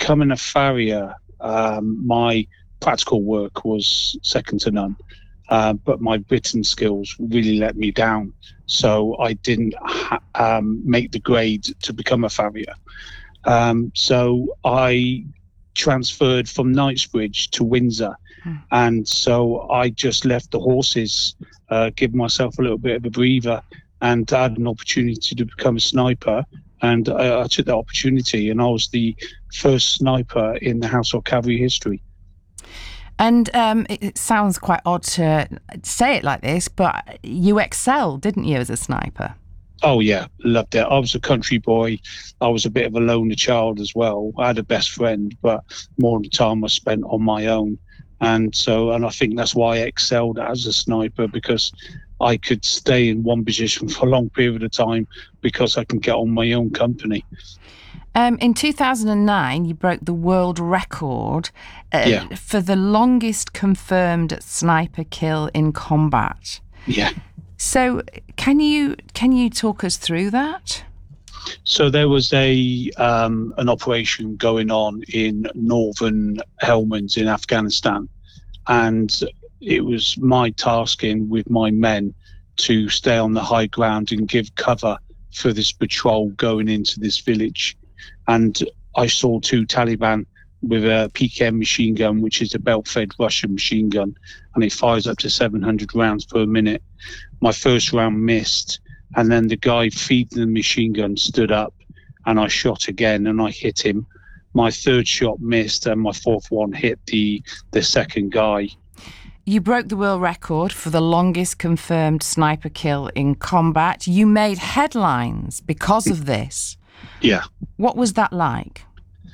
becoming a farrier, my practical work was second to none. But my written skills really let me down. So I didn't make the grade to become a farrier. So I transferred from Knightsbridge to Windsor. And so I just left the horses, give myself a little bit of a breather, and I had an opportunity to become a sniper. And I took that opportunity, and I was the first sniper in the Household Cavalry history. And it sounds quite odd to say it like this, but you excelled, didn't you, as a sniper? Oh, yeah, loved it. I was a country boy. I was a bit of a loner child as well. I had a best friend, but more of the time I spent on my own. And I think that's why I excelled as a sniper, because I could stay in one position for a long period of time because I can get on my own company. In 2009, you broke the world record for the longest confirmed sniper kill in combat. Yeah. So can you talk us through that? So there was an operation going on in northern Helmand in Afghanistan, and it was my tasking with my men to stay on the high ground and give cover for this patrol going into this village. And I saw two Taliban with a PKM machine gun, which is a belt-fed Russian machine gun, and it fires up to 700 rounds per minute. My first round missed, and then the guy feeding the machine gun stood up, and I shot again, and I hit him. My third shot missed, and my fourth one hit the second guy. You broke the world record for the longest confirmed sniper kill in combat. You made headlines because of this. Yeah. What was that like?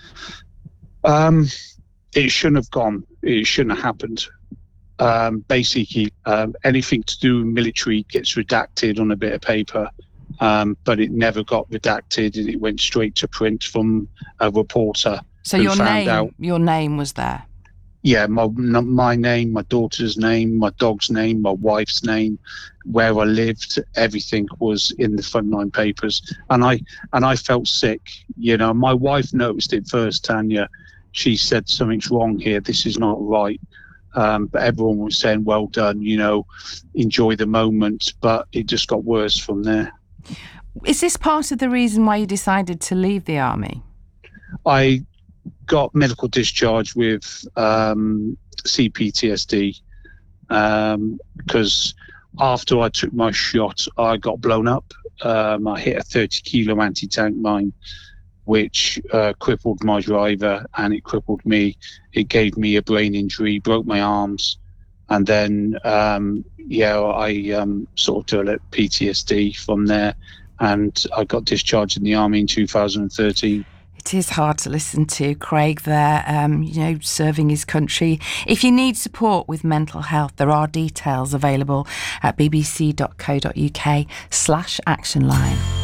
It shouldn't have gone. It shouldn't have happened. Basically, anything to do with military gets redacted on a bit of paper, but it never got redacted, and it went straight to print from a reporter. So your name was there? Yeah, my name, my daughter's name, my dog's name, my wife's name, where I lived, everything was in the frontline papers, and I felt sick. You know, my wife noticed it first, Tanya. She said, something's wrong here. This is not right. But everyone was saying, well done, you know, enjoy the moment. But it just got worse from there. Is this part of the reason why you decided to leave the army? I got medical discharge with CPTSD because after I took my shot, I got blown up. I hit a 30-kilo anti-tank mine, which crippled my driver, and it crippled me. It gave me a brain injury, broke my arms, and then I sort of developed PTSD from there, and I got discharged in the army in 2013. It is hard to listen to Craig there, serving his country. If you need support with mental health, there are details available at bbc.co.uk/actionline.